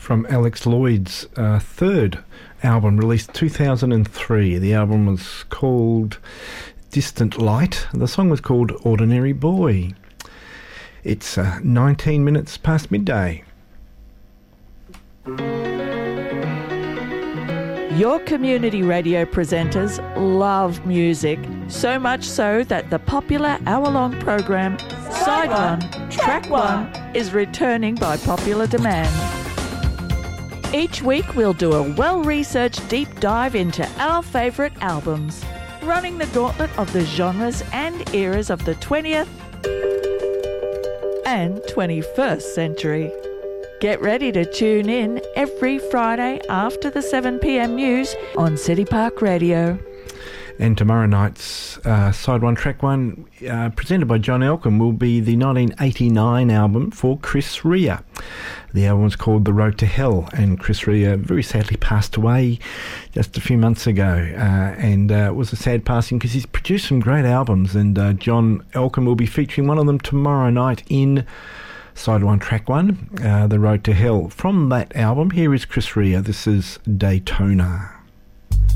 from Alex Lloyd's third album, released 2003. The album was called Distant Light. The song was called Ordinary Boy. It's 19 minutes past midday. Your community radio presenters love music, so much so that the popular hour-long program Side One, Track One is returning by popular demand. Each week we'll do a well-researched deep dive into our favourite albums, running the gauntlet of the genres and eras of the 20th and 21st century. Get ready to tune in every Friday after the 7 p.m. news on City Park Radio. And tomorrow night's Side One, Track One, presented by John Elkin, will be the 1989 album for Chris Rea. The album's called The Road to Hell, and Chris Rea very sadly passed away just a few months ago. And it was a sad passing because he's produced some great albums, and John Elkin will be featuring one of them tomorrow night in Side One, Track One, The Road to Hell. From that album, here is Chris Rea. This is Daytona.